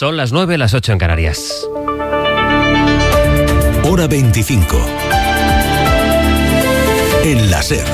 Son las 9, las 8 en Canarias. Hora 25. En la SER.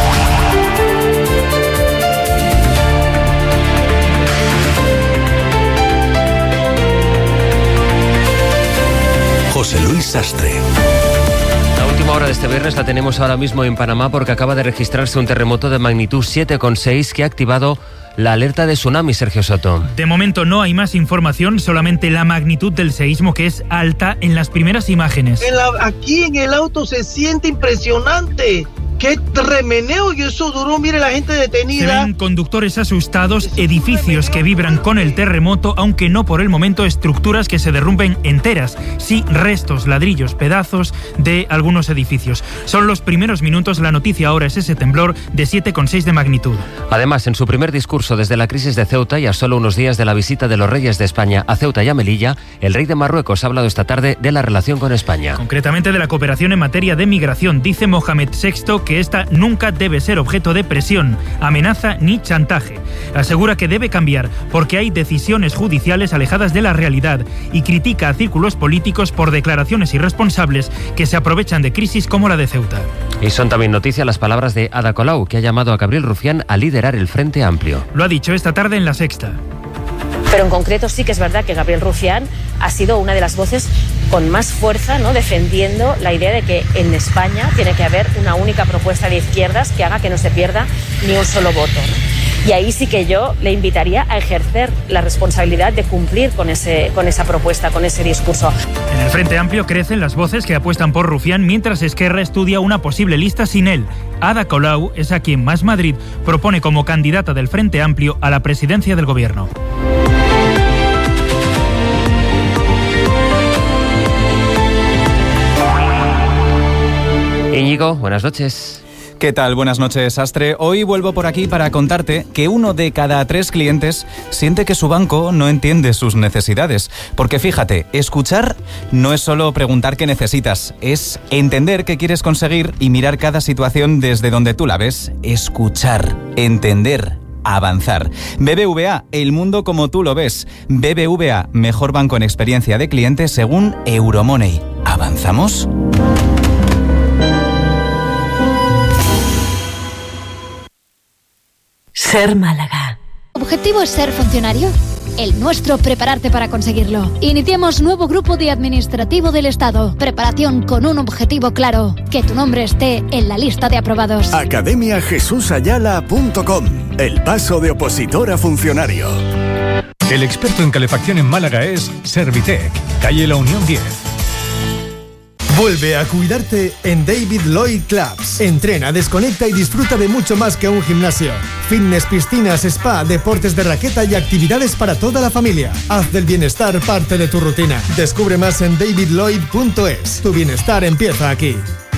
José Luis Sastre. La última hora de este viernes la tenemos ahora mismo en Panamá porque acaba de registrarse un terremoto de magnitud 7,6 que ha activado la alerta de tsunami, Sergio Soto. De momento no hay más información, solamente la magnitud del seísmo, que es alta en las primeras imágenes. Aquí en el auto se siente impresionante. ¡Qué remeneo! Y eso duró, mire la gente detenida. Se ven conductores asustados, edificios que vibran con el terremoto, aunque no por el momento estructuras que se derrumben enteras. Sí, restos, ladrillos, pedazos de algunos edificios. Son los primeros minutos, la noticia ahora es ese temblor de 7,6 de magnitud. Además, en su primer discurso desde la crisis de Ceuta y a solo unos días de la visita de los reyes de España a Ceuta y a Melilla, el rey de Marruecos ha hablado esta tarde de la relación con España. Concretamente de la cooperación en materia de migración. Dice Mohamed VI que esta nunca debe ser objeto de presión, amenaza ni chantaje. Asegura que debe cambiar porque hay decisiones judiciales alejadas de la realidad y critica a círculos políticos por declaraciones irresponsables que se aprovechan de crisis como la de Ceuta. Y son también noticia las palabras de Ada Colau, que ha llamado a Gabriel Rufián a liderar el Frente Amplio. Lo ha dicho esta tarde en La Sexta. Pero en concreto sí que es verdad que Gabriel Rufián ha sido una de las voces con más fuerza, ¿no?, defendiendo la idea de que en España tiene que haber una única propuesta de izquierdas que haga que no se pierda ni un solo voto, ¿no? Y ahí sí que yo le invitaría a ejercer la responsabilidad de cumplir con esa propuesta, con ese discurso. En el Frente Amplio crecen las voces que apuestan por Rufián, mientras Esquerra estudia una posible lista sin él. Ada Colau es a quien Más Madrid propone como candidata del Frente Amplio a la presidencia del gobierno. Íñigo, buenas noches. ¿Qué tal? Buenas noches, Sastre. Hoy vuelvo por aquí para contarte que 1 de cada 3 clientes siente que su banco no entiende sus necesidades. Porque fíjate, escuchar no es solo preguntar qué necesitas, es entender qué quieres conseguir y mirar cada situación desde donde tú la ves. Escuchar, entender, avanzar. BBVA, el mundo como tú lo ves. BBVA, mejor banco en experiencia de cliente según Euromoney. ¿Avanzamos? SER Málaga. ¿Objetivo es ser funcionario? El nuestro, prepararte para conseguirlo. Iniciamos nuevo grupo de administrativo del Estado. Preparación con un objetivo claro. Que tu nombre esté en la lista de aprobados. academiajesusayala.com. El paso de opositor a funcionario. El experto en calefacción en Málaga es Servitec, calle La Unión 10. Vuelve a cuidarte en David Lloyd Clubs. Entrena, desconecta y disfruta de mucho más que un gimnasio. Fitness, piscinas, spa, deportes de raqueta y actividades para toda la familia. Haz del bienestar parte de tu rutina. Descubre más en davidlloyd.es. Tu bienestar empieza aquí.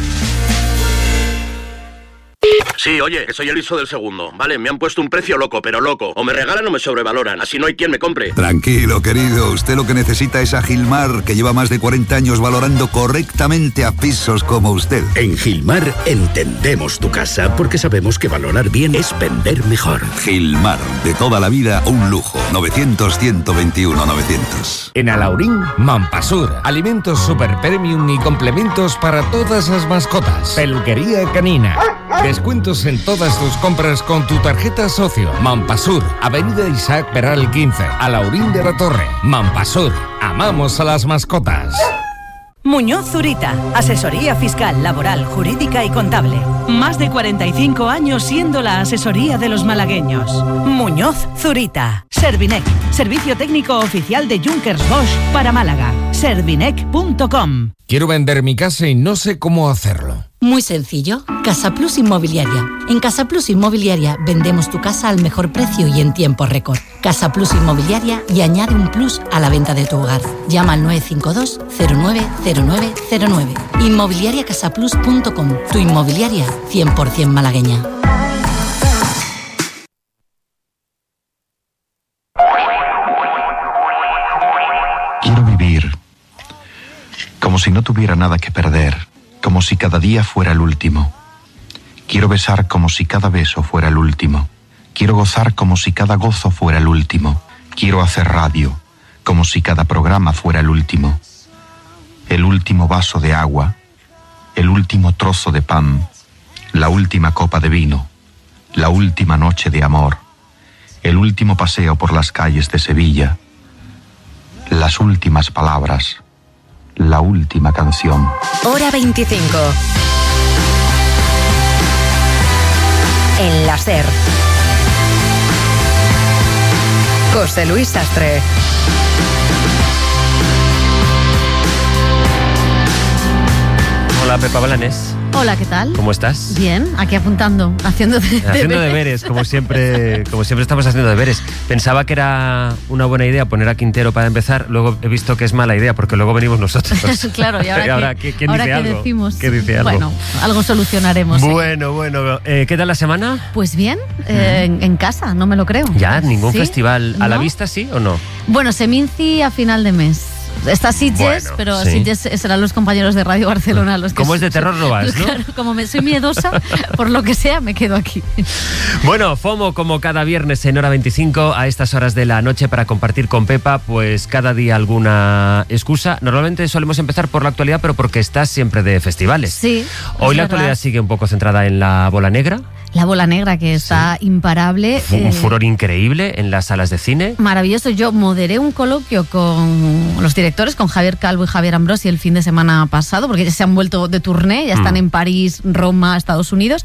Sí, oye, que soy el ISO del segundo. Vale, me han puesto un precio loco, pero loco. O me regalan o me sobrevaloran. Así no hay quien me compre. Tranquilo, querido. Usted lo que necesita es a Gilmar, que lleva más de 40 años valorando correctamente a pisos como usted. En Gilmar entendemos tu casa porque sabemos que valorar bien es vender mejor. Gilmar, de toda la vida, un lujo. 900-121-900. En Alaurín, Mampasur. Alimentos super premium y complementos para todas las mascotas. Peluquería canina. Descuentos en todas tus compras con tu tarjeta socio. Mampasur, Avenida Isaac Peral 15, Alaurín de la Torre. Mampasur, amamos a las mascotas. Muñoz Zurita, asesoría fiscal, laboral, jurídica y contable. Más de 45 años siendo la asesoría de los malagueños. Muñoz Zurita. Servinec, servicio técnico oficial de Junkers Bosch para Málaga. Servinec.com. Quiero vender mi casa y no sé cómo hacerlo. Muy sencillo, Casa Plus Inmobiliaria. En Casa Plus Inmobiliaria vendemos tu casa al mejor precio y en tiempo récord. Casa Plus Inmobiliaria y añade un plus a la venta de tu hogar. Llama al 952 090909. Inmobiliariacasaplus.com. Tu inmobiliaria 100% malagueña. Quiero vivir como si no tuviera nada que perder, como si cada día fuera el último. Quiero besar como si cada beso fuera el último. Quiero gozar como si cada gozo fuera el último. Quiero hacer radio como si cada programa fuera el último vaso de agua, el último trozo de pan, la última copa de vino, la última noche de amor, el último paseo por las calles de Sevilla, las últimas palabras, la última canción. Hora 25. En la SER. José Luis Sastre. Hola, Pepa Blanes. Hola, ¿qué tal? ¿Cómo estás? Bien, aquí apuntando, haciendo deberes, como siempre estamos haciendo deberes. Pensaba que era una buena idea poner a Quintero para empezar, luego he visto que es mala idea porque luego venimos nosotros. Claro, y ahora ¿quién ahora dice algo? decimos, ¿Qué dice algo? Bueno, algo solucionaremos. Bueno, ¿qué tal la semana? Pues bien, en casa, no me lo creo. ¿Ya? ¿Ningún ¿Sí? festival a la ¿No? vista, sí o no? Bueno, Seminci a final de mes. Está Sitges, Bueno, pero sí. Sitges serán los compañeros de Radio Barcelona los que... Como es de terror no vas, ¿no? Claro, como soy miedosa, por lo que sea, me quedo aquí. Bueno, FOMO como cada viernes en Hora 25 a estas horas de la noche para compartir con Pepa, pues cada día alguna excusa. Normalmente solemos empezar por la actualidad, pero porque estás siempre de festivales. Sí. Hoy la actualidad sigue un poco centrada en la Bola Negra. La Bola Negra, que está imparable. Un furor increíble en las salas de cine. Maravilloso. Yo moderé un coloquio con los directores, con Javier Calvo y Javier Ambrosi el fin de semana pasado, porque ya se han vuelto de tourné, ya están en París, Roma, Estados Unidos.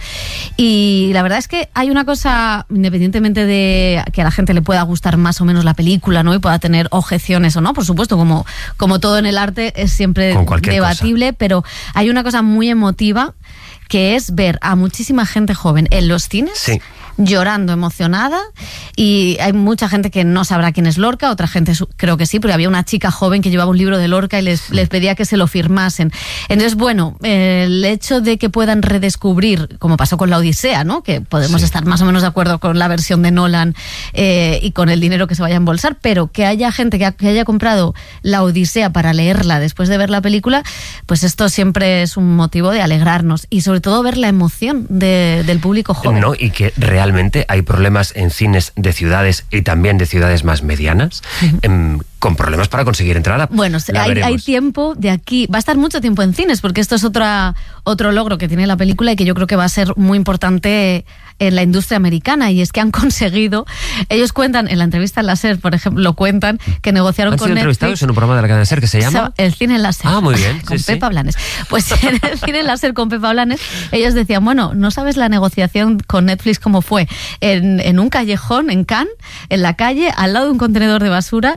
Y la verdad es que hay una cosa, independientemente de que a la gente le pueda gustar más o menos la película, ¿no? Y pueda tener objeciones o no, por supuesto, como todo en el arte es siempre debatible, pero hay una cosa muy emotiva, que es ver a muchísima gente joven en los cines, llorando, emocionada, y hay mucha gente que no sabrá quién es Lorca, otra gente creo que sí, porque había una chica joven que llevaba un libro de Lorca y les pedía que se lo firmasen. Entonces, bueno, el hecho de que puedan redescubrir, como pasó con la Odisea, ¿no? Que podemos estar más o menos de acuerdo con la versión de Nolan y con el dinero que se vaya a embolsar, pero que haya gente que haya comprado la Odisea para leerla después de ver la película, pues esto siempre es un motivo de alegrarnos y sobre todo ver la emoción del público joven. No, y que realmente hay problemas en cines de ciudades y también de ciudades más medianas, con problemas para conseguir entrada. Bueno, hay tiempo de aquí. Va a estar mucho tiempo en cines, porque esto es otro logro que tiene la película y que yo creo que va a ser muy importante en la industria americana, y es que han conseguido, ellos cuentan en la entrevista en la SER, por ejemplo, lo cuentan, que negociaron con Netflix. ¿Han sido entrevistados en un programa de la cadena SER que se llama? El cine en la SER. Ah, muy bien. Con Pepa Blanes. Pues en el cine en la SER con Pepa Blanes, ellos decían, bueno, no sabes la negociación con Netflix cómo fue. En un callejón, en Cannes, en la calle, al lado de un contenedor de basura,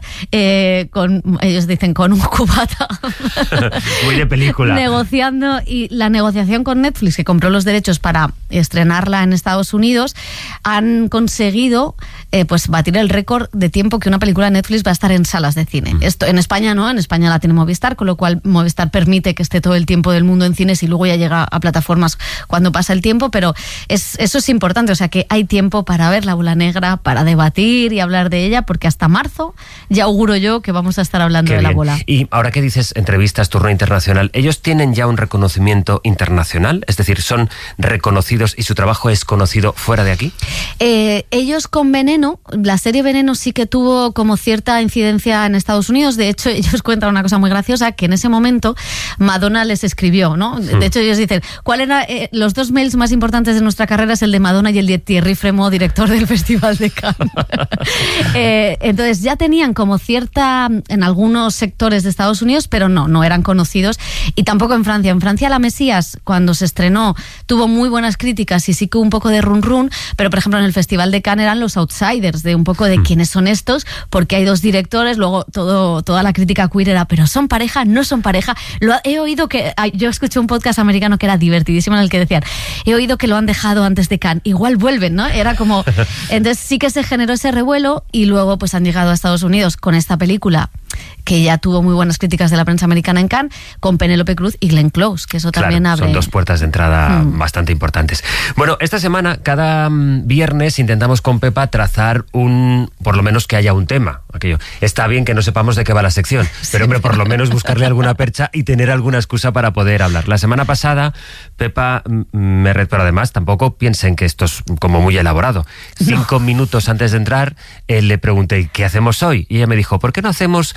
ellos dicen, con un cubata. Muy de película. Negociando, y la negociación con Netflix, que compró los derechos para estrenarla en Estados Unidos, han conseguido pues batir el récord de tiempo que una película de Netflix va a estar en salas de cine. Esto en España no, en España la tiene Movistar, con lo cual Movistar permite que esté todo el tiempo del mundo en cines y luego ya llega a plataformas cuando pasa el tiempo, pero eso es importante, o sea que hay tiempo para ver la Bola Negra, para debatir y hablar de ella, porque hasta marzo ya auguro yo que vamos a estar hablando de la Bola. Y ahora que dices entrevistas, turno internacional, ¿ellos tienen ya un reconocimiento internacional? Es decir, ¿son reconocidos y su trabajo es conocido fuera de aquí? Ellos con Veneno, la serie Veneno sí que tuvo como cierta incidencia en Estados Unidos. De hecho, ellos cuentan una cosa muy graciosa, que en ese momento Madonna les escribió, ¿no? De hecho, ellos dicen, ¿cuál era los dos mails más importantes de nuestra carrera? Es el de Madonna y el de Thierry Frémaux, director del Festival de Cannes. Entonces ya tenían como cierta en algunos sectores de Estados Unidos, pero no eran conocidos, y tampoco en Francia. En Francia La Mesías, cuando se estrenó, tuvo muy buenas críticas y sí que hubo un poco de run, pero por ejemplo en el Festival de Cannes eran los outsiders de un poco de quiénes son estos, porque hay dos directores, luego toda la crítica queer era, pero ¿son pareja? ¿No son pareja? He oído que, yo escuché un podcast americano que era divertidísimo, en el que decían, he oído que lo han dejado antes de Cannes, igual vuelven, ¿no? Era como, entonces sí que se generó ese revuelo, y luego pues han llegado a Estados Unidos con esta película que ya tuvo muy buenas críticas de la prensa americana en Cannes, con Penélope Cruz y Glenn Close, que eso también abre... Son dos puertas de entrada bastante importantes. Bueno, esta semana, cada viernes, intentamos con Pepa trazar por lo menos que haya un tema. aquello. Está bien que no sepamos de qué va la sección, pero hombre, por lo menos buscarle alguna percha y tener alguna excusa para poder hablar. La semana pasada, Pepa pero además tampoco piensen que esto es como muy elaborado. 5 minutos antes de entrar, le pregunté, ¿qué hacemos hoy? Y ella me dijo, ¿por qué no hacemos,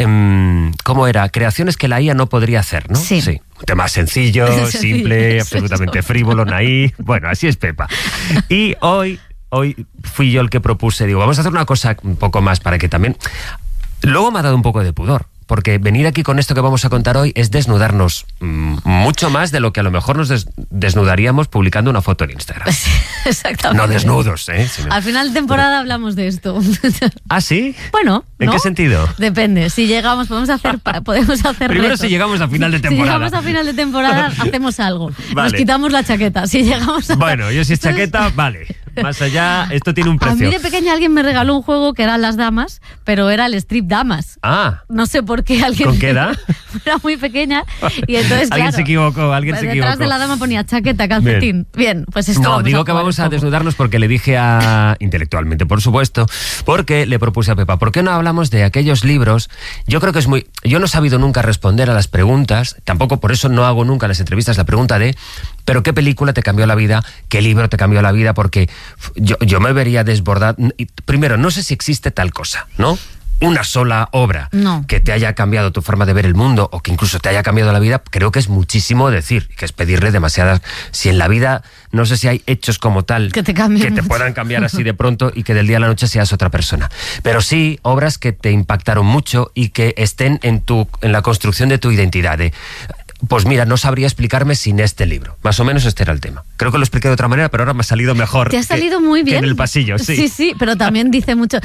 cómo era? Creaciones que la IA no podría hacer, ¿no? Sí. Un tema sencillo, simple, absolutamente frívolo, naif. Bueno, así es Pepa. Y hoy fui yo el que propuse, digo, vamos a hacer una cosa un poco más para que también... Luego me ha dado un poco de pudor, porque venir aquí con esto que vamos a contar hoy es desnudarnos mucho más de lo que a lo mejor nos desnudaríamos publicando una foto en Instagram. Exactamente. No desnudos, ¿eh? Sino... Al final de temporada hablamos de esto. ¿Ah, sí? Bueno, ¿En qué sentido? Depende. Si llegamos, podemos hacer Primero retos. Si llegamos a final de temporada. Si llegamos a final de temporada, hacemos algo. Vale. Nos quitamos la chaqueta. Si llegamos a... Bueno, yo si es chaqueta, vale. Más allá, esto tiene un precio. A mí de pequeña alguien me regaló un juego que eran las damas, pero era el strip damas. Ah. No sé por qué alguien... ¿Con qué edad? Era muy pequeña y entonces, Alguien se equivocó, alguien se equivocó. Detrás de la dama ponía chaqueta, calcetín. Bien, pues esto No, digo que vamos a desnudarnos porque le dije intelectualmente, por supuesto, porque le propuse a Pepa, ¿por qué no hablamos de aquellos libros? Yo creo que es muy... Yo no he sabido nunca responder a las preguntas, tampoco por eso no hago nunca en las entrevistas la pregunta de ¿pero qué película te cambió la vida? ¿Qué libro te cambió la vida? Porque yo me vería desbordado. Primero, no sé si existe tal cosa, ¿no? Una sola obra que te haya cambiado tu forma de ver el mundo o que incluso te haya cambiado la vida, creo que es muchísimo decir, que es pedirle demasiadas... Si en la vida, no sé si hay hechos como tal que te puedan cambiar así de pronto y que del día a la noche seas otra persona. Pero sí, obras que te impactaron mucho y que estén en la construcción de tu identidad. Pues mira, no sabría explicarme sin este libro. Más o menos este era el tema. Creo que lo expliqué de otra manera, pero ahora me ha salido mejor. Te ha salido muy bien. Que en el pasillo, sí. Sí, pero también dice mucho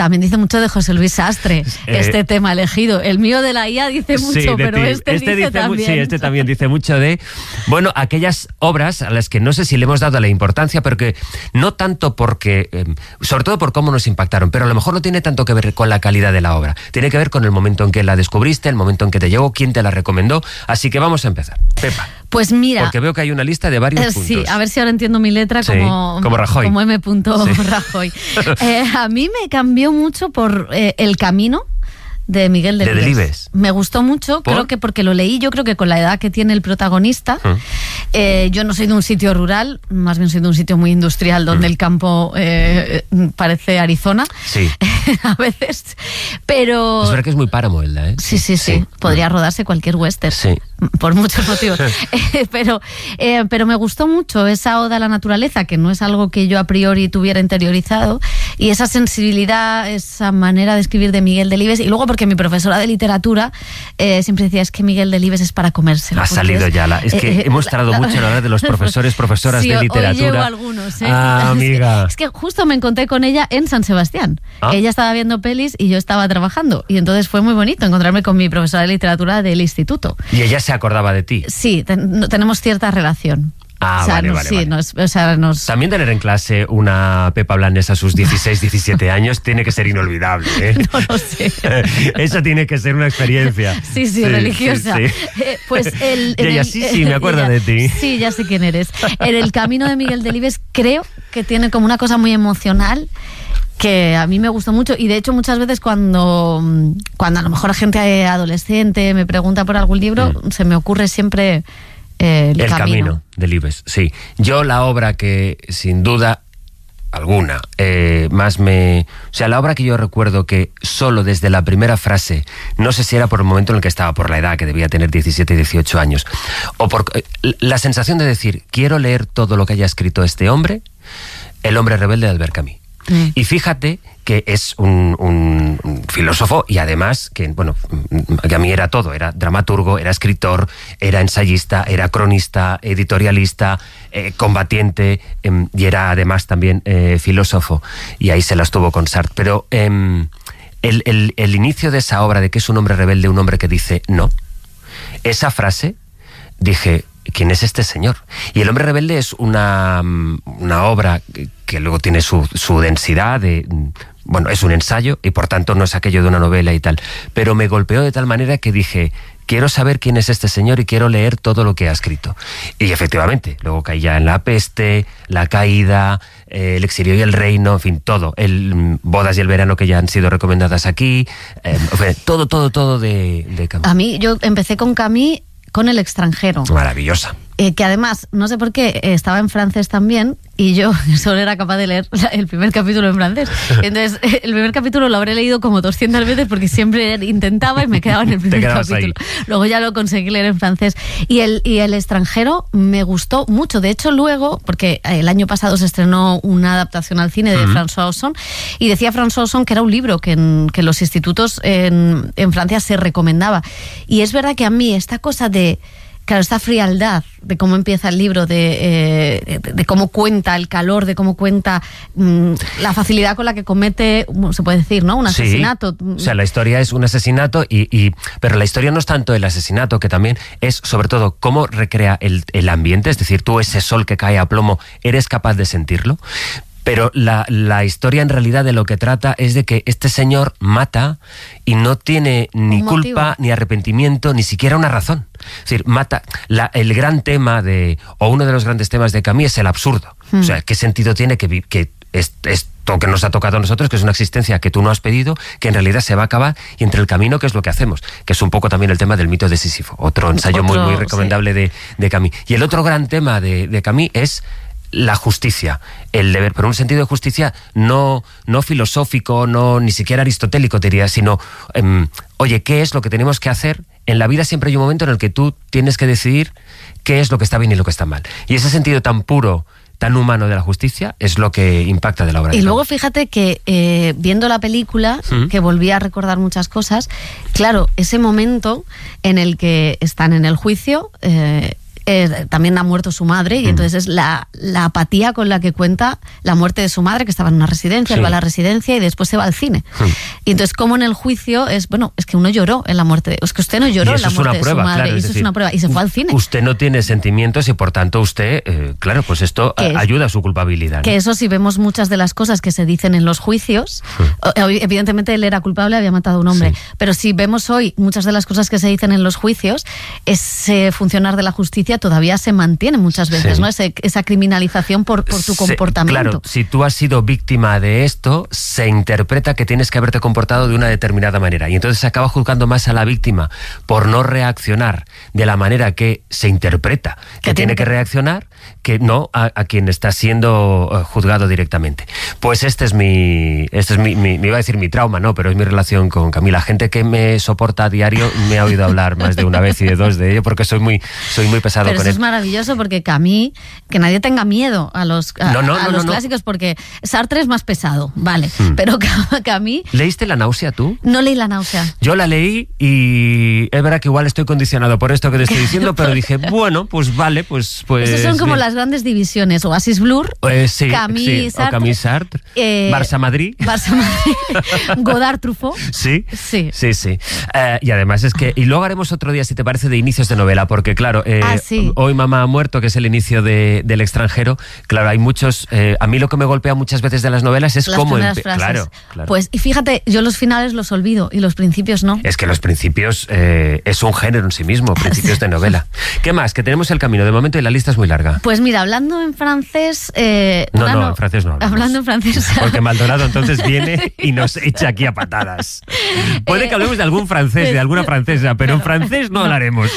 de José Luis Sastre, este tema elegido. El mío de la IA dice mucho, pero este dice también. Sí, este también dice mucho de... Bueno, aquellas obras a las que no sé si le hemos dado la importancia, pero que no tanto porque... sobre todo por cómo nos impactaron, pero a lo mejor no tiene tanto que ver con la calidad de la obra. Tiene que ver con el momento en que la descubriste, el momento en que te llegó, quién te la recomendó. Así que vamos a empezar. Pepa. Pues mira... Porque veo que hay una lista de varios puntos. Sí, a ver si ahora entiendo mi letra como Rajoy. Como M. Rajoy. A mí me cambió mucho por El Camino de Miguel Delibes. Me gustó mucho, creo que porque lo leí, yo creo que con la edad que tiene el protagonista. Yo no soy de un sitio rural, más bien soy de un sitio muy industrial donde el campo parece Arizona. Sí. A veces. Pero... Es verdad que es muy páramo, ¿eh? Sí. Podría rodarse cualquier western. Sí. Por muchos motivos. Pero me gustó mucho esa oda a la naturaleza, que no es algo que yo a priori tuviera interiorizado, y esa sensibilidad, esa manera de escribir de Miguel Delibes. Y luego porque mi profesora de literatura siempre decía, es que Miguel Delibes es para comérselo. Ha salido ya. Es que hemos tardado mucho en hablar de los profesoras de literatura. Hoy llevo algunos. Amiga. Es que justo me encontré con ella en San Sebastián. Ella estaba viendo pelis y yo estaba trabajando. Y entonces fue muy bonito encontrarme con mi profesora de literatura del instituto. ¿Y ella se acordaba de ti? Sí, tenemos cierta relación. Vale. También tener en clase una Pepa Blanes a sus 16, 17 años tiene que ser inolvidable, ¿eh? No lo sé. Eso tiene que ser una experiencia. Sí, religiosa. Sí. Pues sí, me acuerdo de ti. Sí, ya sé quién eres. En El Camino de Miguel Delibes creo que tiene como una cosa muy emocional que a mí me gustó mucho, y de hecho muchas veces cuando a lo mejor gente adolescente me pregunta por algún libro, se me ocurre siempre El Camino de Delibes, sí. Yo la obra que sin duda alguna la obra que yo recuerdo que solo desde la primera frase, no sé si era por el momento en el que estaba, por la edad que debía tener 17, 18 años, o por la sensación de decir, quiero leer todo lo que haya escrito este hombre, El hombre rebelde de Albert Camus. Y fíjate que es un filósofo, y además que a mí era todo, era dramaturgo, era escritor, era ensayista, era cronista, editorialista, combatiente, y era además también filósofo, y ahí se las tuvo con Sartre. Pero el inicio de esa obra de que es un hombre rebelde, un hombre que dice no, esa frase, dije, ¿quién es este señor? Y El hombre rebelde es una obra que luego tiene su densidad es un ensayo y por tanto no es aquello de una novela y tal, pero me golpeó de tal manera que dije, quiero saber quién es este señor y quiero leer todo lo que ha escrito. Y efectivamente, luego caí ya en La peste, La caída, El exilio y el reino, en fin, todo. El Bodas y el verano, que ya han sido recomendadas aquí. Todo de Camus. A mí, yo empecé con Camus con El extranjero. Maravillosa. Que además, no sé por qué, estaba en francés también y yo solo era capaz de leer el primer capítulo en francés. Entonces, el primer capítulo lo habré leído como 200 veces porque siempre intentaba y me quedaba en el primer capítulo. Ahí. Luego ya lo conseguí leer en francés. Y el extranjero me gustó mucho. De hecho, luego, porque el año pasado se estrenó una adaptación al cine de François Ozon, y decía François Ozon que era un libro que en los institutos en Francia se recomendaba. Y es verdad que a mí esta cosa de... Claro, esta frialdad de cómo empieza el libro, de cómo cuenta el calor, de cómo cuenta la facilidad con la que comete, se puede decir, ¿no? Un asesinato. Sí. O sea, la historia es un asesinato, pero la historia no es tanto el asesinato, que también es, sobre todo, cómo recrea el ambiente. Es decir, tú ese sol que cae a plomo, ¿eres capaz de sentirlo? Pero la historia en realidad de lo que trata es de que este señor mata y no tiene ni culpa, ni arrepentimiento, ni siquiera una razón. Es decir, mata. El gran tema o uno de los grandes temas de Camus es el absurdo. O sea, ¿qué sentido tiene que esto que nos ha tocado a nosotros, que es una existencia que tú no has pedido, que en realidad se va a acabar, y entre el camino, ¿qué es lo que hacemos? Que es un poco también el tema del mito de Sísifo. Otro ensayo muy recomendable de Camus. Y el otro gran tema de Camus es la justicia, el deber, pero un sentido de justicia no filosófico, ni siquiera aristotélico diría, sino oye, ¿qué es lo que tenemos que hacer? En la vida siempre hay un momento en el que tú tienes que decidir qué es lo que está bien y lo que está mal. Y ese sentido tan puro, tan humano de la justicia es lo que impacta de la obra. Y luego fíjate que viendo la película, que volví a recordar muchas cosas, claro, ese momento en el que están en el juicio... también ha muerto su madre y entonces es la apatía con la que cuenta la muerte de su madre, que estaba en una residencia, él va a la residencia y después se va al cine. Y entonces, como en el juicio es que uno lloró en la muerte, es que usted no lloró en la muerte de su madre, claro, y eso es una prueba, y se fue al cine. Usted no tiene sentimientos y por tanto usted, claro, pues esto ayuda a su culpabilidad, ¿no? Que eso, si vemos muchas de las cosas que se dicen en los juicios, evidentemente él era culpable, había matado a un hombre, pero si vemos hoy muchas de las cosas que se dicen en los juicios, ese funcionar de la justicia todavía se mantiene muchas veces, ¿no? Esa criminalización por tu comportamiento. Claro, si tú has sido víctima de esto, se interpreta que tienes que haberte comportado de una determinada manera y entonces se acaba juzgando más a la víctima por no reaccionar de la manera que se interpreta que tiene que reaccionar, que no a quien está siendo juzgado directamente. Pues este es mi iba a decir mi trauma, no, pero es mi relación con Camus. La gente que me soporta a diario me ha oído hablar más de una vez y de dos de ello, porque soy muy pesado pero con eso él. Es maravilloso porque Camus, que nadie tenga miedo a los clásicos, porque Sartre es más pesado, vale, pero Camus... ¿Leíste La náusea tú? No leí La náusea. Yo la leí y es verdad que igual estoy condicionado por esto que te estoy diciendo, pero dije, bueno, pues vale, pues... Esas son como las grandes divisiones, Oasis Blur, sí, Camus, Sartre, Barça Madrid, Godard, Truffaut. Sí. Y además es que... Y luego haremos otro día, si te parece, de inicios de novela, porque claro, Hoy mamá ha muerto, que es el inicio del extranjero, claro, hay muchos... a mí lo que me golpea muchas veces de las novelas es cómo... Claro. Pues, y fíjate, yo los finales los olvido y los principios no. Es que los principios es un género en sí mismo, principios de novela. ¿Qué más? Que tenemos el camino de momento y la lista es muy larga. Pues mira, hablando en francés... en francés no hablamos. Hablando en francés... Porque Maldonado entonces viene y nos echa aquí a patadas. Puede que hablemos de algún francés, de alguna francesa, pero en francés no hablaremos.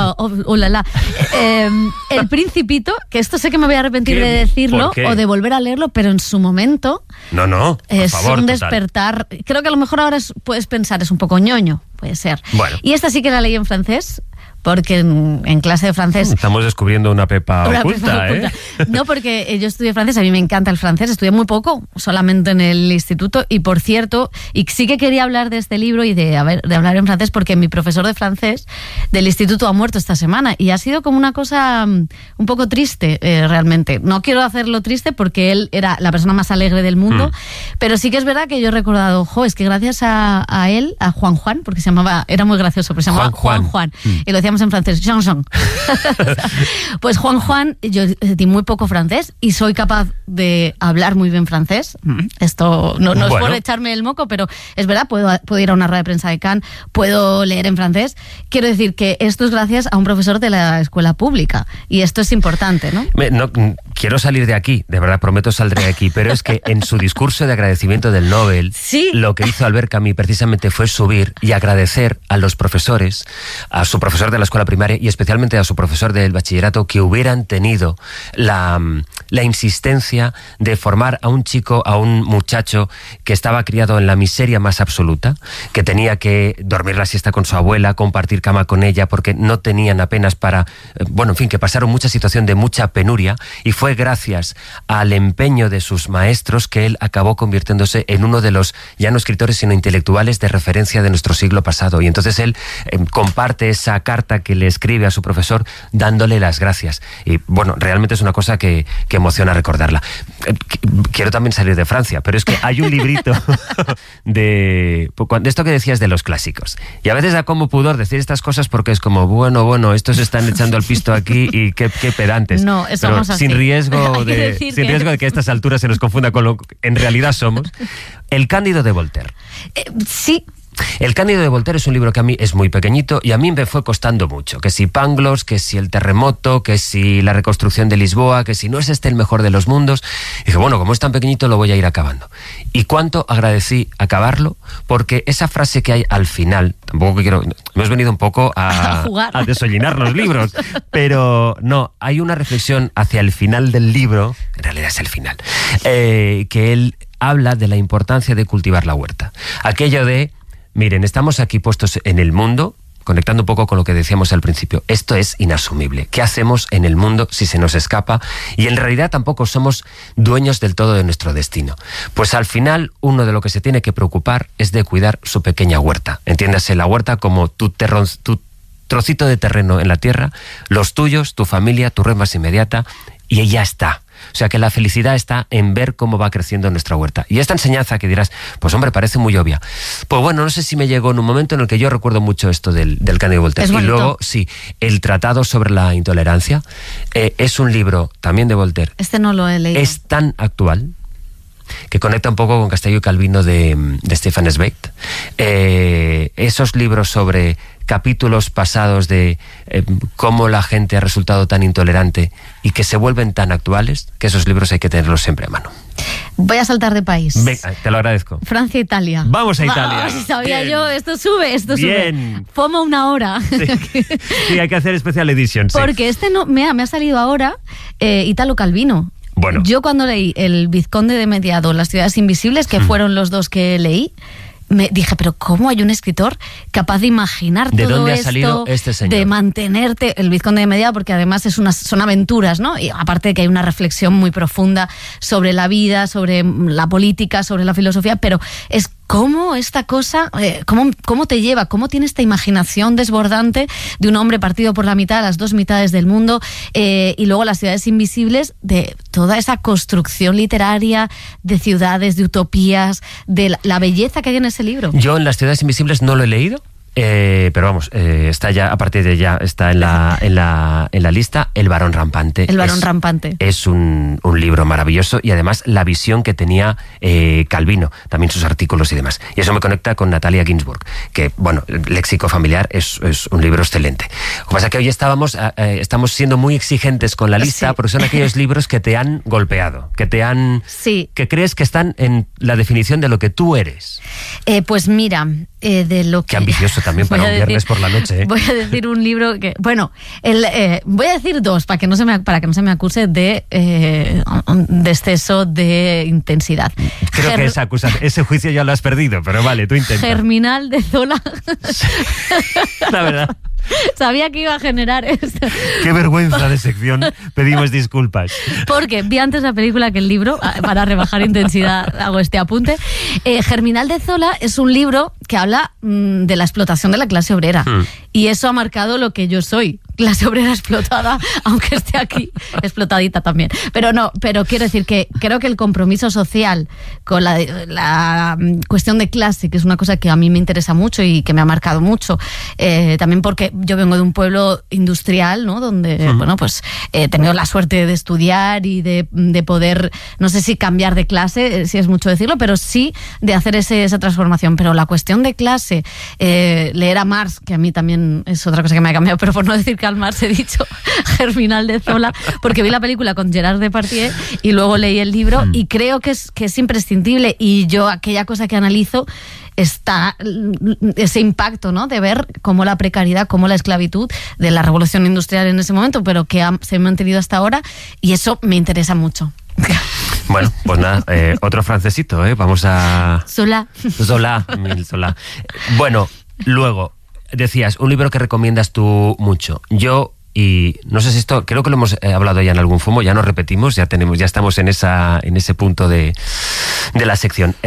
El Principito, que esto sé que me voy a arrepentir de decirlo o de volver a leerlo, pero en su momento por es favor, un despertar. Creo que a lo mejor ahora puedes pensar, es un poco ñoño, puede ser. Bueno. Y esta sí que la leí en francés, porque en clase de francés... Estamos descubriendo una pepa oculta, ¿eh? No, porque yo estudié francés, a mí me encanta el francés, estudié muy poco, solamente en el instituto, y por cierto, y sí que quería hablar de este libro y de hablar en francés, porque mi profesor de francés del instituto ha muerto esta semana, y ha sido como una cosa un poco triste, realmente. No quiero hacerlo triste porque él era la persona más alegre del mundo, pero sí que es verdad que yo he recordado, es que gracias a él, a Juan, porque se llamaba, era muy gracioso, pero se llamaba Juan, y lo decía decíamos en francés, Jean. Pues Juan, yo di muy poco francés y soy capaz de hablar muy bien francés. Esto no es por echarme el moco, pero es verdad, puedo ir a una rueda de prensa de Cannes, puedo leer en francés. Quiero decir que esto es gracias a un profesor de la escuela pública y esto es importante, ¿no? No quiero salir de aquí, de verdad, prometo saldré de aquí, pero es que en su discurso de agradecimiento del Nobel, lo que hizo Albert Camus precisamente fue subir y agradecer a los profesores, a su profesor de la escuela primaria y especialmente a su profesor del bachillerato, que hubieran tenido la insistencia de formar a un chico, a un muchacho que estaba criado en la miseria más absoluta, que tenía que dormir la siesta con su abuela, compartir cama con ella, porque no tenían apenas para... Bueno, en fin, que pasaron mucha situación de mucha penuria, y fue gracias al empeño de sus maestros que él acabó convirtiéndose en uno de los, ya no escritores, sino intelectuales de referencia de nuestro siglo pasado. Y entonces él comparte esa carta que le escribe a su profesor dándole las gracias. Y bueno, realmente es una cosa que emociona recordarla. Quiero también salir de Francia, pero es que hay un librito de esto que decías de los clásicos. Y a veces da como pudor decir estas cosas porque es como, bueno, estos están echando el pisto aquí y qué pedantes. No, eso no es así. Sin riesgo de que a estas alturas se nos confunda con lo que en realidad somos. El Cándido de Voltaire. Sí. El Cándido de Voltaire es un libro que a mí es muy pequeñito y a mí me fue costando mucho. Que si Pangloss, que si el terremoto, que si la reconstrucción de Lisboa, que si no es el mejor de los mundos. Y dije, bueno, como es tan pequeñito lo voy a ir acabando. Y cuánto agradecí acabarlo, porque esa frase que hay al final, tampoco quiero... Hemos venido un poco a desollinar los libros, pero no, hay una reflexión hacia el final del libro, en realidad es el final, que él habla de la importancia de cultivar la huerta. Aquello de... Miren, estamos aquí puestos en el mundo, conectando un poco con lo que decíamos al principio. Esto es inasumible. ¿Qué hacemos en el mundo si se nos escapa? Y en realidad tampoco somos dueños del todo de nuestro destino. Pues al final, uno de lo que se tiene que preocupar es de cuidar su pequeña huerta. Entiéndase la huerta como tu trocito de terreno en la tierra, los tuyos, tu familia, tu red más inmediata, y ya está. O sea que la felicidad está en ver cómo va creciendo nuestra huerta. Y esta enseñanza que dirás, pues hombre, parece muy obvia. Pues bueno, no sé si me llegó en un momento en el que yo recuerdo mucho esto del Cándido de Voltaire. Y luego, sí, el Tratado sobre la Intolerancia es un libro también de Voltaire. Este no lo he leído. Es tan actual que conecta un poco con Castelló y Calvino de Stefan Zweig. Esos libros sobre capítulos pasados de cómo la gente ha resultado tan intolerante y que se vuelven tan actuales, que esos libros hay que tenerlos siempre a mano. Voy a saltar de país. Venga, te lo agradezco. Francia, Italia. Vamos a Italia. Vamos, sabía Bien. yo, esto sube. Bien. FOMO una hora. Sí, hay que hacer especial edición. Sí. Porque me ha salido ahora Italo Calvino. Bueno. Yo cuando leí El Vizconde de Mediado, Las ciudades invisibles, que fueron los dos que leí, me dije, pero ¿cómo hay un escritor capaz de imaginar ¿De todo dónde esto? Ha salido este señor? De mantenerte, El Vizconde de Mediado, porque además son aventuras, ¿no? Y aparte de que hay una reflexión muy profunda sobre la vida, sobre la política, sobre la filosofía, pero es cómo esta cosa, cómo te lleva, cómo tiene esta imaginación desbordante de un hombre partido por la mitad, las dos mitades del mundo, y luego Las ciudades invisibles, de toda esa construcción literaria de ciudades, de utopías, de la belleza que hay en ese libro. Yo en Las ciudades invisibles no lo he leído. Pero vamos, está ya, a partir de ya, está en la lista. El Barón Rampante. El Barón Rampante. Es un libro maravilloso y además la visión que tenía Calvino, también sus artículos y demás. Y eso me conecta con Natalia Ginzburg, que, bueno, Léxico familiar es un libro excelente. Lo que pasa es que hoy estamos siendo muy exigentes con la lista, porque son aquellos libros que te han golpeado, que crees que están en la definición de lo que tú eres. Pues mira, de lo que... Qué ambicioso también para un viernes por la noche. Voy a decir un libro que... Bueno, voy a decir dos para que no se me acuse de exceso de intensidad. Creo que ese juicio ya lo has perdido, pero vale, tú intenta. Germinal de Zola. La verdad. Sabía que iba a generar esto. Qué vergüenza de sección. Pedimos disculpas. Porque vi antes la película que el libro, para rebajar intensidad hago este apunte. Germinal de Zola es un libro que habla de la explotación de la clase obrera. Y eso ha marcado lo que yo soy. Clase obrera explotada, aunque esté aquí, explotadita también. Pero quiero decir que creo que el compromiso social con la cuestión de clase, que es una cosa que a mí me interesa mucho y que me ha marcado mucho, también porque yo vengo de un pueblo industrial, ¿no? Donde, bueno, pues he tenido la suerte de estudiar y de poder, no sé si cambiar de clase, si es mucho decirlo, pero sí de hacer esa transformación. Pero la cuestión de clase, leer a Marx, que a mí también es otra cosa que me ha cambiado, pero por no decir Karl Marx he dicho Germinal de Zola, porque vi la película con Gerard Depardieu y luego leí el libro y creo que es imprescindible, y yo aquella cosa que analizo está ese impacto, ¿no? De ver cómo la precariedad, cómo la esclavitud de la revolución industrial en ese momento, pero que se ha mantenido hasta ahora, y eso me interesa mucho. Bueno, pues nada, otro francesito, vamos a... Zola. Bueno, luego, decías, un libro que recomiendas tú mucho. Yo, y no sé si esto, creo que lo hemos hablado ya en algún FOMO, ya nos repetimos, ya estamos en ese punto de la sección.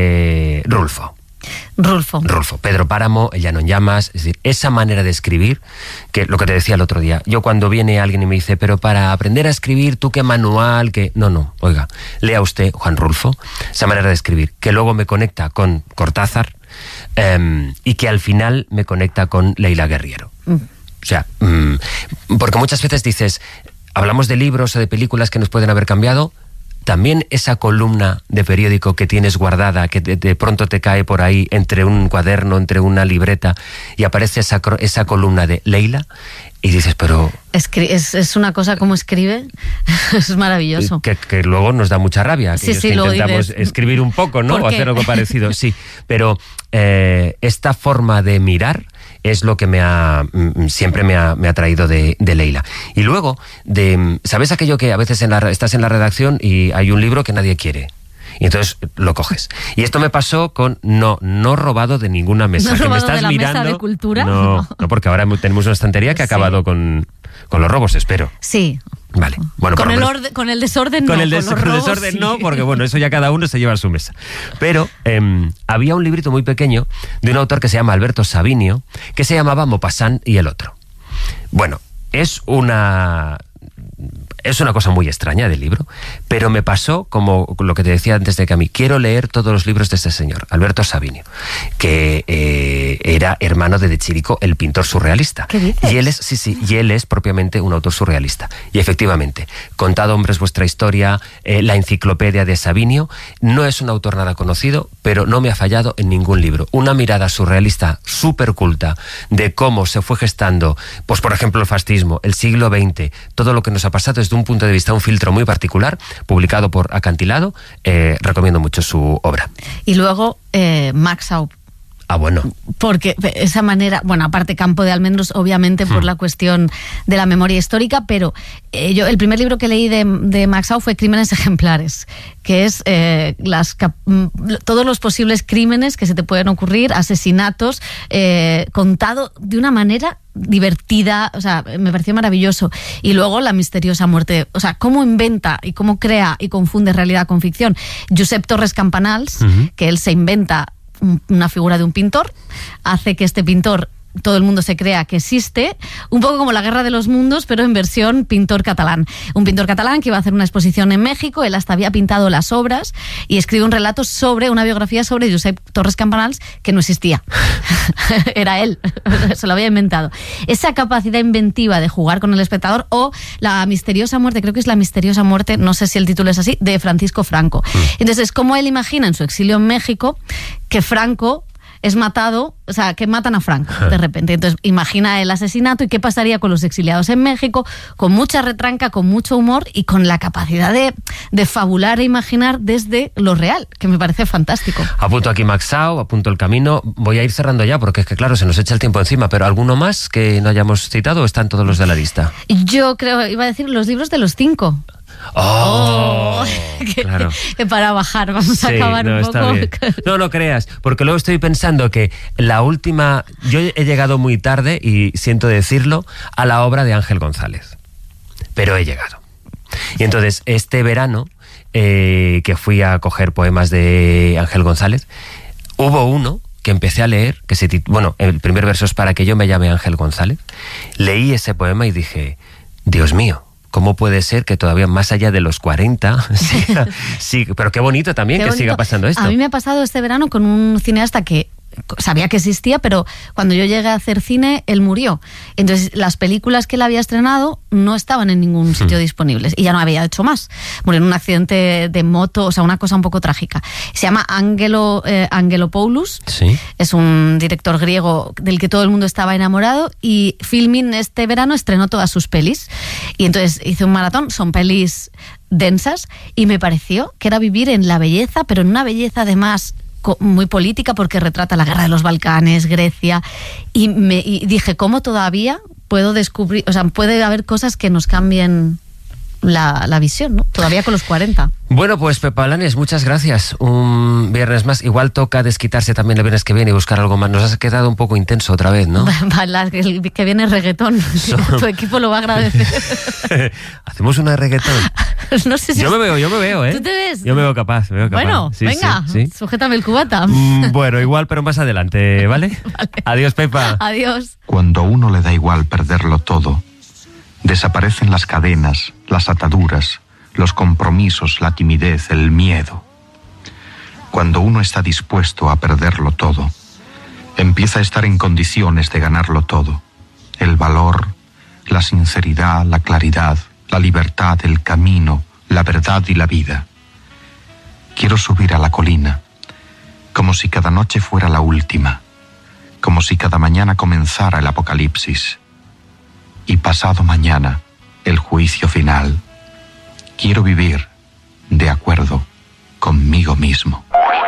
Rulfo, Pedro Páramo, El llano en llamas, es decir, esa manera de escribir, que lo que te decía el otro día, yo cuando viene alguien y me dice, pero para aprender a escribir, ¿tú qué manual? No, oiga, lea usted Juan Rulfo, esa manera de escribir, que luego me conecta con Cortázar y que al final me conecta con Leila Guerriero. O sea, porque muchas veces dices, hablamos de libros o de películas que nos pueden haber cambiado. También esa columna de periódico que tienes guardada, que de pronto te cae por ahí entre un cuaderno, entre una libreta, y aparece esa columna de Leila, y dices, pero... Es una cosa como escribe, es maravilloso. Que luego nos da mucha rabia, que intentamos escribir un poco, ¿no? O hacer algo parecido, sí. Pero esta forma de mirar es lo que siempre me ha traído de Leila. Y luego, ¿sabes aquello que a veces estás en la redacción y hay un libro que nadie quiere? Y entonces lo coges. Y esto me pasó con no robado de ninguna mesa. ¿No que robado me estás de la mirando, mesa de cultura? No, porque ahora tenemos una estantería que ha acabado con los robos, espero. Sí. Vale. Bueno, con el desorden con no. El desorden sí. No, porque bueno, eso ya cada uno se lleva a su mesa. Pero había un librito muy pequeño de un autor que se llama Alberto Savinio, que se llamaba Maupassant y el otro. Bueno, es una cosa muy extraña del libro, pero me pasó como lo que te decía antes de que a mí, quiero leer todos los libros de este señor, Alberto Savinio, que era hermano de Chirico, el pintor surrealista. ¿Qué dices? Y él es propiamente un autor surrealista. Y efectivamente, Contad hombres vuestra historia, la enciclopedia de Savinio, no es un autor nada conocido, pero no me ha fallado en ningún libro. Una mirada surrealista súper culta de cómo se fue gestando, pues por ejemplo el fascismo, el siglo XX, todo lo que nos ha pasado desde un punto de vista, un filtro muy particular, publicado por Acantilado. Recomiendo mucho su obra. Y luego Max Aub. Ah, bueno. Porque esa manera, bueno, aparte Campo de Almendros, obviamente por la cuestión de la memoria histórica, pero yo el primer libro que leí de Max Aub fue Crímenes ejemplares, que es todos los posibles crímenes que se te pueden ocurrir, asesinatos, contado de una manera divertida, o sea, me pareció maravilloso. Y luego La misteriosa muerte, o sea, cómo inventa y cómo crea y confunde realidad con ficción. Josep Torres Campanals, que él se inventa una figura de un pintor, hace que este pintor todo el mundo se crea que existe, un poco como La Guerra de los Mundos, pero en versión pintor catalán. Un pintor catalán que iba a hacer una exposición en México, él hasta había pintado las obras y escribe un relato una biografía sobre Josep Torres Campanals que no existía. Era él, se lo había inventado. Esa capacidad inventiva de jugar con el espectador, o La misteriosa muerte, creo que es La misteriosa muerte, no sé si el título es así, de Francisco Franco. Entonces, cómo él imagina en su exilio en México que Franco es matado, o sea, que matan a Franco de repente. Entonces, imagina el asesinato y qué pasaría con los exiliados en México, con mucha retranca, con mucho humor y con la capacidad de fabular e imaginar desde lo real, que me parece fantástico. Apunto aquí Max Aub, apunto El camino. Voy a ir cerrando ya porque es que, claro, se nos echa el tiempo encima, pero ¿alguno más que no hayamos citado o están todos los de la lista? Yo creo, iba a decir los libros de los 5. Claro. Que para bajar vamos a acabar un poco. No creas, porque luego estoy pensando que la última, yo he llegado muy tarde, y siento decirlo, a la obra de Ángel González, pero he llegado. Y entonces este verano que fui a coger poemas de Ángel González, hubo uno que empecé a leer, el primer verso es Para que yo me llame Ángel González. Leí ese poema y dije, Dios mío, ¿cómo puede ser que todavía más allá de los 40 siga, pero qué bonito también que siga pasando esto? A mí me ha pasado este verano con un cineasta que sabía que existía, pero cuando yo llegué a hacer cine, él murió. Entonces, las películas que él había estrenado no estaban en ningún sitio disponibles y ya no había hecho más. Murió en un accidente de moto, o sea, una cosa un poco trágica. Se llama Angelopoulos. Sí. Es un director griego del que todo el mundo estaba enamorado y Filmin este verano estrenó todas sus pelis. Y entonces hice un maratón, son pelis densas y me pareció que era vivir en la belleza, pero en una belleza además muy política porque retrata la guerra de los Balcanes, Grecia, y dije, ¿cómo todavía puedo descubrir, o sea, puede haber cosas que nos cambien la visión, ¿no? Todavía con los 40. Bueno, pues Pepa Blanes, muchas gracias. Un viernes más. Igual toca desquitarse también el viernes que viene y buscar algo más. Nos has quedado un poco intenso otra vez, ¿no? El que viene es reggaetón. Tu equipo lo va a agradecer. ¿Hacemos una de reggaetón? No sé si yo me veo, ¿eh? ¿Tú te ves? Yo me veo capaz. Bueno, sí, venga, sí. Sujétame el cubata. Bueno, igual, pero más adelante, ¿vale? Vale. Adiós, Pepa. Adiós. Cuando a uno le da igual perderlo todo, desaparecen las cadenas, las ataduras, los compromisos, la timidez, el miedo. Cuando uno está dispuesto a perderlo todo, empieza a estar en condiciones de ganarlo todo. El valor, la sinceridad, la claridad, la libertad, el camino, la verdad y la vida. Quiero subir a la colina, como si cada noche fuera la última, como si cada mañana comenzara el apocalipsis. Y pasado mañana, el juicio final. Quiero vivir de acuerdo conmigo mismo.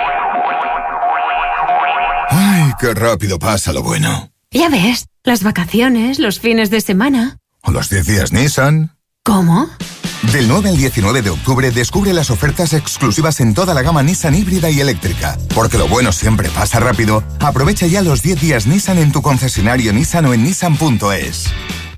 ¡Ay, qué rápido pasa lo bueno! Ya ves, las vacaciones, los fines de semana. ¿O los 10 días Nissan? ¿Cómo? Del 9 al 19 de octubre descubre las ofertas exclusivas en toda la gama Nissan híbrida y eléctrica. Porque lo bueno siempre pasa rápido. Aprovecha ya los 10 días Nissan en tu concesionario Nissan o en nissan.es.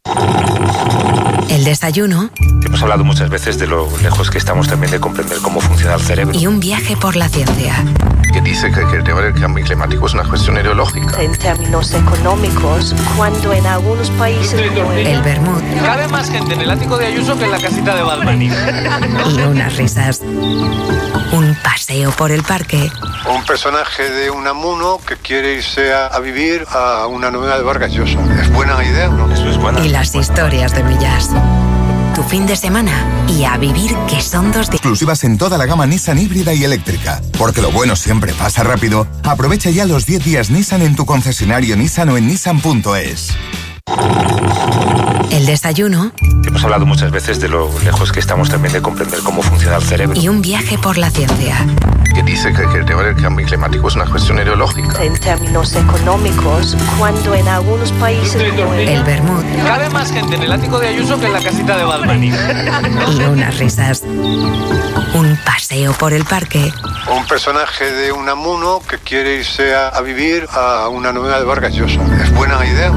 El desayuno. Hemos hablado muchas veces de lo lejos que estamos también de comprender cómo funciona el cerebro. Y un viaje por la ciencia. Que dice que el tema del cambio climático es una cuestión ideológica. En términos económicos, cuando en algunos países... El vermut. Cabe más gente en el ático de Ayuso que en la casita de Batman. Y unas risas. Un paseo por el parque. Un personaje de Unamuno que quiere irse a vivir a una novela de Vargas Llosa. ¿Es buena idea o no? Eso es buena. Y las historias de Millás. Tu fin de semana y a vivir que son 2 días. Exclusivas en toda la gama Nissan híbrida y eléctrica. Porque lo bueno siempre pasa rápido. Aprovecha ya los 10 días Nissan en tu concesionario Nissan o en nissan.es. El desayuno. Hemos hablado muchas veces de lo lejos que estamos también de comprender cómo funciona el cerebro. Y un viaje por la ciencia. Que dice que el tema del cambio climático es una cuestión ideológica. En términos económicos, cuando en algunos países... El vermut. Cabe más gente en el ático de Ayuso que en la casita de Batman. Y unas risas. Un paseo por el parque. Un personaje de Unamuno que quiere irse a vivir a una novela de Vargas Llosa. ¿Es buena idea?